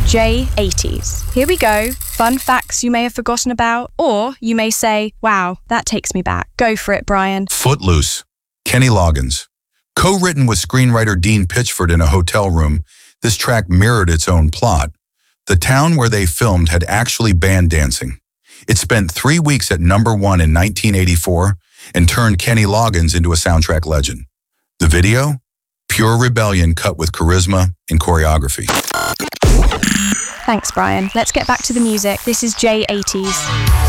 J80s. Here we go. Fun facts you may have forgotten about, or you may say, wow, that takes me back. Go for it, Brian. Footloose, Kenny Loggins. Co-written with screenwriter Dean Pitchford in a hotel room, this track mirrored its own plot. The town where they filmed had actually banned dancing. It spent 3 weeks at #1 in 1984 and turned Kenny Loggins into a soundtrack legend. The video? Pure rebellion cut with charisma and choreography. Thanks, Brian. Let's get back to the music. This is J80s.